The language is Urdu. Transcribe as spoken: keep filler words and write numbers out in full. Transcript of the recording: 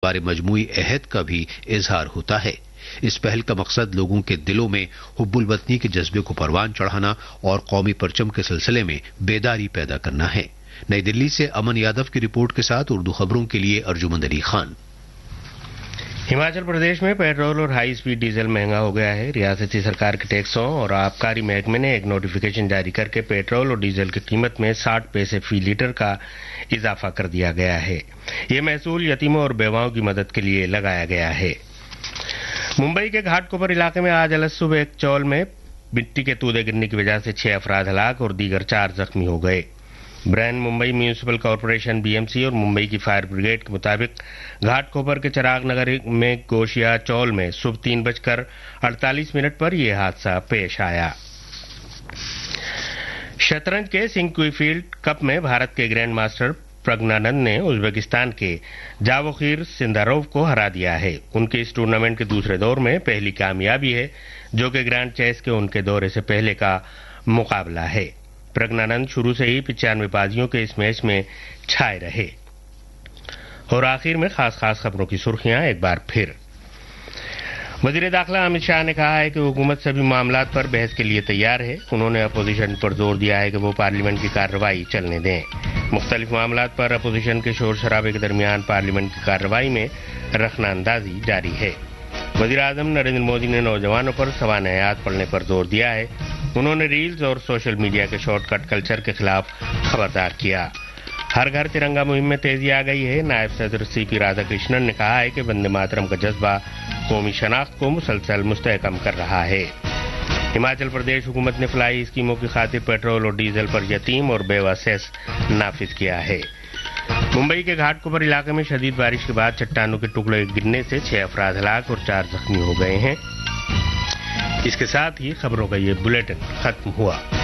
بارے مجموعی عہد کا بھی اظہار ہوتا ہے۔ اس پہل کا مقصد لوگوں کے دلوں میں حب الوطنی کے جذبے کو پروان چڑھانا اور قومی پرچم کے سلسلے میں بیداری پیدا کرنا ہے۔ نئی دلی سے امن یادو کی رپورٹ کے ساتھ اردو خبروں کے لیے ارجمند علی خان۔ ہماچل پردیش میں پیٹرول اور ہائی سپیڈ ڈیزل مہنگا ہو گیا ہے۔ ریاستی سرکار کے ٹیکسوں اور آبکاری محکمے نے ایک نوٹیفیکیشن جاری کر کے پیٹرول اور ڈیزل کی قیمت میں ساٹھ پیسے فی لیٹر کا اضافہ کر دیا گیا ہے۔ یہ محصول یتیموں اور بیواؤں کی مدد کے لیے لگایا گیا ہے۔ ممبئی کے گھاٹ کوپر علاقے میں آج الگ صبح ایک چول میں مٹی کے تودے گرنے کی وجہ سے چھ افراد ہلاک اور دیگر چار زخمی ہو گئے۔ Brain Mumbai municipal corporation B M C اور ممبئی کی فائر بریگیڈ کے مطابق گھاٹ کوپر کے چراغ نگر میں گوشیا چول میں صبح تین بج کر اڑتالیس منٹ پر یہ حادثہ پیش آیا۔ شطرنج کے سنکوئی فیلڈ کپ میں بھارت کے گرینڈ ماسٹر پرگنانند نے ازبکستان کے جاوخیر سنداروف کو ہرا دیا ہے۔ ان کے اس ٹورنامنٹ کے دوسرے دور میں پہلی کامیابی ہے جو کہ گرینڈ چیس کے ان کے دورے سے پہلے کا مقابلہ ہے۔ پرگنانند شروع سے ہی پچانوے بازیوں کے اس میچ میں چھائے رہے۔ اور آخر میں خاص خاص خبروں کی سرخیاں ایک بار پھر۔ وزیر داخلہ امت شاہ نے کہا ہے کہ حکومت سبھی معاملات پر بحث کے لیے تیار ہے۔ انہوں نے اپوزیشن پر زور دیا ہے کہ وہ پارلیمنٹ کی کارروائی چلنے دیں۔ مختلف معاملات پر اپوزیشن کے شور شرابے کے درمیان پارلیمنٹ کی کارروائی میں رخنہ اندازی جاری ہے۔ وزیر اعظم نریندر مودی نے نوجوانوں پر سوانح پڑھنے پر زور دیا ہے۔ انہوں نے ریلز اور سوشل میڈیا کے شارٹ کٹ کلچر کے خلاف خبردار کیا۔ ہر گھر ترنگا مہم میں تیزی آ گئی ہے۔ نائب صدر سی پی رادھا کرشنن نے کہا ہے کہ وندے ماترم کا جذبہ قومی شناخت کو مسلسل مستحکم کر رہا ہے۔ ہماچل پردیش حکومت نے فلاحی اسکیموں کی خاطر پیٹرول اور ڈیزل پر یتیم اور بیوہ سیس نافذ کیا ہے۔ ممبئی کے گھاٹ کوپر علاقے میں شدید بارش کے بعد چٹانوں کے ٹکڑے گرنے سے چھ افراد ہلاک اور چار زخمی ہو گئے ہیں۔ اس کے ساتھ ہی خبروں کا یہ بلیٹن ختم ہوا۔